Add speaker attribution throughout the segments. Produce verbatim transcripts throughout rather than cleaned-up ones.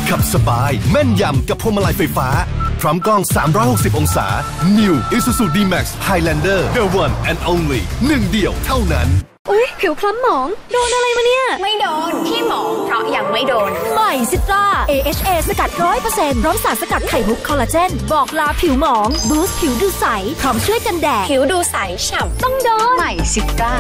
Speaker 1: ขับสบายแม่นยำกับพวงมาลัยไฟฟ้าพร้อมกล้องสามร้อยหกสิบองศา New Isuzu D-Max Highlander The One and Only หนึ่งเดียวเท่านั้น
Speaker 2: อุ๊ยผิวคล้ำหมองโดนอะไรมาเนี่ย
Speaker 3: ไม่โดนที่หมองเพราะยังไม่โดน
Speaker 2: ใหม่ซิตรา เอ เอช เอ สกัด ร้อยเปอร์เซ็นต์ พร้อมสารสกัดไข่มุกคอลลาเจนบอกลาผิวหมองบูสต์ผิวดูใสพร้อมช่วยกันแดด
Speaker 3: ผิวดูใสฉ่ำต้องโดนใหม่ซิตรา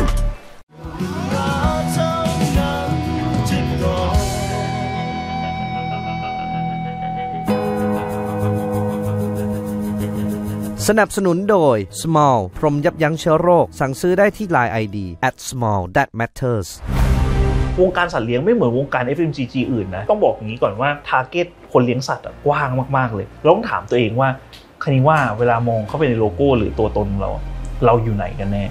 Speaker 4: สนับสนุนโดย Small พรมยับยั้งเชื้อโรคสั่งซื้อได้ที่ ไลน์ ไอ ดี แอท สมอล แดท แมตเตอร์ส
Speaker 5: วงการสัตว์เลี้ยงไม่เหมือนวงการ เอฟ เอ็ม จี จี อื่นนะต้องบอกอย่างนี้ก่อนว่า target คนเลี้ยงสัตว์กว้างมากๆเลยเราต้องถามตัวเองว่าคันนี้ว่าเวลามองเข้าไปในโลโก้หรือตัวตนเราเราอยู่ไหนกันแน่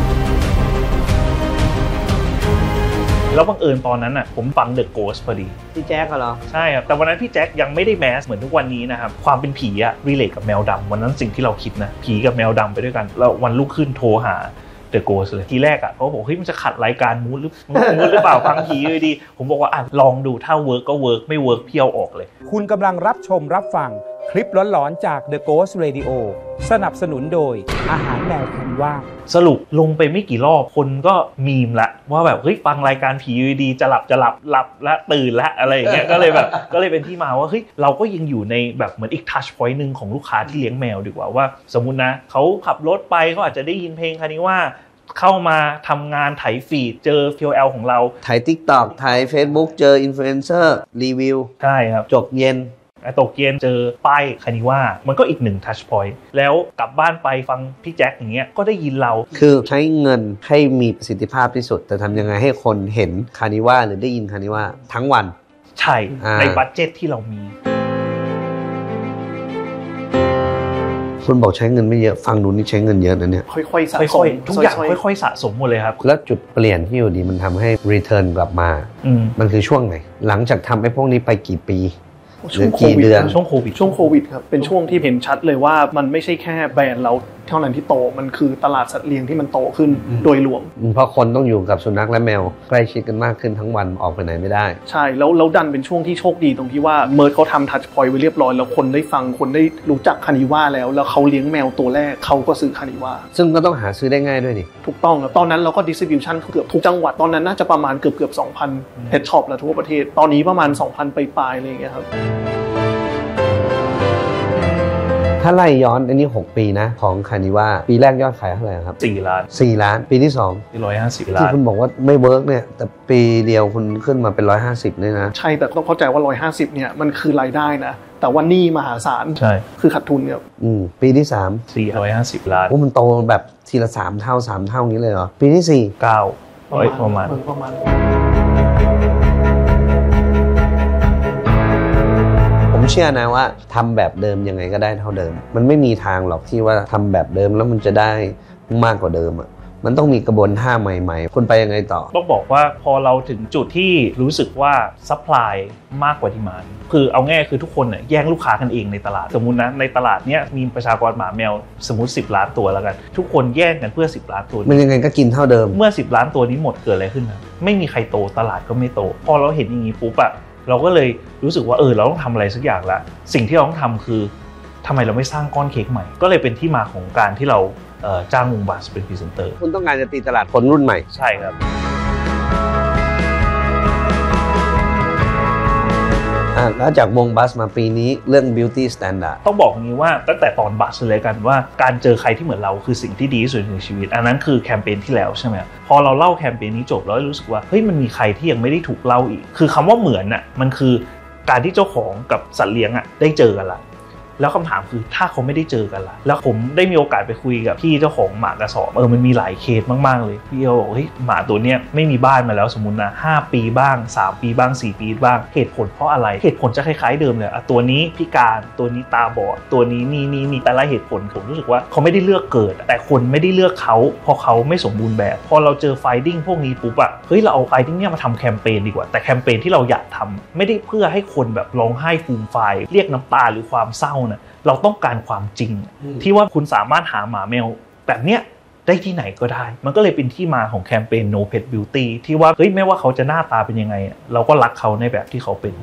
Speaker 5: แล้วบังเอิญตอนนั้นอ่ะผมฟัง The Ghost พอดี
Speaker 4: พี่แจ๊คเหรอ
Speaker 5: ใช่ครับแต่วันนั้นพี่แจ๊คยังไม่ได้แมสเหมือนทุกวันนี้นะครับความเป็นผีอะรีเลทกับแมวดำวันนั้นสิ่งที่เราคิดนะผีกับแมวดำไปด้วยกันแล้ววันรุ่งขึ้นโทรหา The Ghost เลยทีแรกอ่ะเขาบอกเฮ้ยมันจะขัดรายการมูดหรือมูดหรือเปล่าฟังผีเลยดีผมบอกว่าอ่ะลองดูถ้าเวิร์กก็เวิร์กไม่เวิร์กเพี้ยวออกเลย
Speaker 6: คุณกำลังรับชมรับฟังคลิปหลอนๆจาก The Ghost Radio สนับสนุนโดยอาหารแมวคันว่า
Speaker 5: สรุปลงไปไม่กี่รอบคนก็มีมละว่าแบบเฮ้ยฟังรายการผีดีจะหลับจะหลับหลับและตื่นละอะไรอย่างเงี้ยก็เลยแบบก็เลยเป็นที่มาว่าเฮ้ยเราก็ยังอยู่ในแบบเหมือนอีกทัชพอยต์นึงของลูกค้าที่เลี้ยงแมวดีกว่าว่าสมมุตินะเขาขับรถไปเขาอาจจะได้ยินเพลงคันนี้ว่าเข้ามาทำงานไถฟีดเจอ เค โอ แอล ของเรา
Speaker 4: ไถ TikTok ไถ Facebook เจออินฟลูเอนเซอร์รีวิว
Speaker 5: ใช่ครับ
Speaker 4: จบเย็น
Speaker 5: ตกเย็นเจอป้ายคานิว่ามันก็อีกหนึ่งทัชพอยต์แล้วกลับบ้านไปฟังพี่แจ็คอย่างเงี้ยก็ได้ยินเรา
Speaker 4: คือใช้เงินให้มีประสิทธิภาพที่สุดแต่ทำยังไงให้คนเห็นคานิว่าหรือได้ยินคานิว่าทั้งวัน
Speaker 5: ใช่ในบัดเจ็ตที่เรามี
Speaker 4: คุณบอกใช้เงินไม่เยอะฟังดูนี่ใช้เงินเยอะนะเนี่ย
Speaker 5: ค่อยๆสะสมทุกอย่างค่อยๆสะสมหมดเลยครับ
Speaker 4: แล้วจุดเปลี่ยนที่อยู่ดีมันทำให้ return กลับมามันคือช่วงไหนหลังจากทำไอ้พวกนี้ไปกี่ปี
Speaker 7: ช่วงโควิดช่วงโควิดช่วงโควิดครับเป็นช่วงที่เห็นชัดเลยว่ามันไม่ใช่แค่แบรนด์เราเท่านั้นที่โตมันคือตลาดสัตว์เลี้ยงที่มันโตขึ้นโดยรวม
Speaker 4: เพราะคนต้องอยู่กับสุนัขและแมวใกล้ชิดกันมากขึ้นทั้งวันออกไปไหนไม่ได้
Speaker 7: ใช่แล้วแล้วดันเป็นช่วงที่โชคดีตรงที่ว่าเมิร์ดเขาทำทัชพอยต์ไว้เรียบร้อยแล้วคนได้ฟังคนได้รู้จักคานิว่าแล้วแล้วเขาเลี้ยงแมวตัวแรกเขาก็ซื้อคานิว่า
Speaker 4: ซึ่งก็ต้องหาซื้อได้ง่ายด้วยนี่
Speaker 7: ถูกต้องแล้วตอนนั้นเราก็ดิสทริบิวชั่นเกือบทุกจังหวัดตอนนั้นน่าจะประมาณเกือบเกือบ สองพัน เพจช็อปแล้วทั่วประเทศตอนนี้ประมาณ สองพัน ปลายๆอะไรอย่างเงี้ยครับ
Speaker 4: ถ้าไล่ย้อนอันนี้หกปีนะของคานิว่าปีแรกยอดขายเท่าไหร่ครับ
Speaker 5: สี่ล้าน
Speaker 4: สี่ล้านปีที่สอง
Speaker 5: หนึ่งร้อยห้าสิบล้าน
Speaker 4: ที่คุณบอกว่าไม่เวิร์กเนี่ยแต่ปีเดียวคุณขึ้นมาเป็นหนึ่งร้อยห้าสิบเนี่ยนะ
Speaker 7: ใช่แต่ต้องเข้าใจว่าหนึ่งร้อยห้าสิบเนี่ยมันคือรายได้นะแต่ว่าหนี้มหาศาล
Speaker 5: ใช่
Speaker 7: คือขาดทุนเนี่ย
Speaker 4: อืมปีที่สาม
Speaker 5: สี่ร้อยห้าสิบล้าน
Speaker 4: โอ้มันโตแบบทีละสามเท่าสามเท่านี้เลยเหรอปีที่สี่
Speaker 5: เก้าร้อยประมาณ
Speaker 7: ประมาณ
Speaker 4: ผมเชื่อนะว่าทำแบบเดิมยังไงก็ได้เท่าเดิมมันไม่มีทางหรอกที่ว่าทำแบบเดิมแล้วมันจะได้มากกว่าเดิมอ่ะมันต้องมีกระบวนท่าใหม่ๆคุณไปยังไงต่อ
Speaker 5: ต้องบอกว่าพอเราถึงจุดที่รู้สึกว่าซัพพลายมากกว่าดีมานด์คือเอาง่ายคือทุกคนเนี่ยแย่งลูกค้ากันเองในตลาดสมมุตินะในตลาดเนี้ยมีประชากรหมาแมวสมมุติสิบล้านตัวแล้วกันทุกคนแย่งกันเพื่อสิบล้านตัว
Speaker 4: มันยังไงก็กินเท่าเดิม
Speaker 5: เมื่อสิบล้านตัวนี้หมดเกิดอะไรขึ้นนะไม่มีใครโตตลาดก็ไม่โตพอเราเห็นอย่างนี้ปุ๊บอะเราก็เลยรู้สึกว่าเออเราต้องทำอะไรสักอย่างละสิ่งที่เราต้องทำคือทำไมเราไม่สร้างก้อนเค้กใหม่ก็เลยเป็นที่มาของการที่เราจ้างวงบัสเป็นพรีเซนเตอร์
Speaker 4: คุณต้องการจะตีตลาดคนรุ่นใหม่
Speaker 5: ใช่ครับ
Speaker 4: อ่าแล้วจากวงบัสมาปีนี้เรื่อง beauty standard
Speaker 5: ต้องบอกอย่างนี้ว่าตั้งแต่ตอนบัสเลยกันว่าการเจอใครที่เหมือนเราคือสิ่งที่ดีที่สุดในชีวิตอันนั้นคือแคมเปญที่แล้วใช่ไหมพอเราเล่าแคมเปญนี้จบแล้วรู้สึกว่าเฮ้ยมันมีใครที่ยังไม่ได้ถูกเล่าอีกคือคำว่าเหมือนอ่ะมันคือการที่เจ้าของกับสัตว์เลี้ยงอ่ะได้เจอกันละแล้วคำถามคือถ้าเขาไม่ได้เจอกันล่ะแล้วผมได้มีโอกาสไปคุยกับพี่เจ้าของหมากระสอบเออมันมีหลายเคสมากๆเลยพี่เขาบอกเฮ้ยหมาตัวเนี้ยไม่มีบ้านมาแล้วสมมุตินะห้าปีบ้างสามปีบ้างสี่ปีบ้างเหตุผลเพราะอะไรเหตุผลจะคล้ายๆเดิมเลยอ่ะตัวนี้พิการตัวนี้ตาบอดตัวนี้นี่นี่นี่แต่ละเหตุผลผมรู้สึกว่าเขาไม่ได้เลือกเกิดแต่คนไม่ได้เลือกเขาเพราะเขาไม่สมบูรณ์แบบพอเราเจอไฟดิ้งพวกนี้ปุ๊บอ่ะเฮ้ยเราเอาไฟดิ้งเนี่ยมาทำแคมเปญดีกว่าแต่แคมเปญที่เราอยากทำไม่ได้เพื่อให้คนแบบร้องไห้ฟูมฟายเรียกน้ำตาหรือความเศร้านะเราต้องการความจริงที่ว่าคุณสามารถหาหมาแมวแบบเนี้ยได้ที่ไหนก็ได้มันก็เลยเป็นที่มาของแคมเปญ No Pet Beauty ที่ว่าเฮ้ยไม่ว่าเขาจะหน้าตาเป็นยังไงเราก็รักเขาในแบบที่เขาเป็น